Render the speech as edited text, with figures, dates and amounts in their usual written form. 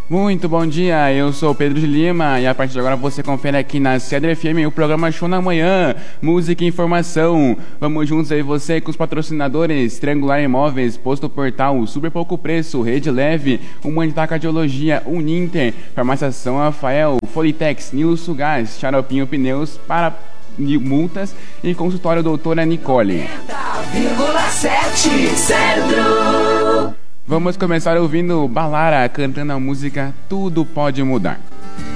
Muito bom dia, eu sou o Pedro de Lima e a partir de agora você confere aqui na Cedro FM o programa Show na Manhã, música e informação. Vamos juntos aí você com os patrocinadores Triangular Imóveis, Posto Portal, Super Pouco Preço, Rede Leve, Humanitá Cardiologia, Uninter, Farmácia São Rafael, Folitex, Nilo Sugás, Xaropinho Pneus, para multas e consultório doutora Nicole. 90,7 Cedro. Vamos começar ouvindo Balara cantando a música Tudo Pode Mudar.